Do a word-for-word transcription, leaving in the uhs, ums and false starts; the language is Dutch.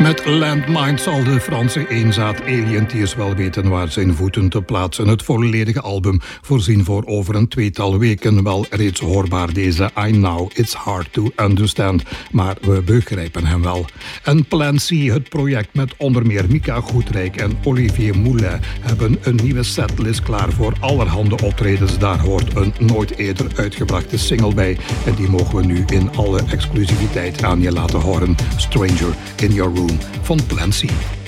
Met Landmine zal de Franse eenzaad Alien Tears wel weten waar zijn voeten te plaatsen. Het volledige album voorzien voor over een tweetal weken. Wel reeds hoorbaar deze I Know It's Hard to Understand. Maar we begrijpen hem wel. En Plan C, het project met onder meer Mika Goedrijk en Olivier Moulin, hebben een nieuwe setlist klaar voor allerhande optredens. Daar hoort een nooit eerder uitgebrachte single bij. En die mogen we nu in alle exclusiviteit aan je laten horen. Stranger in Your Room van Plan C.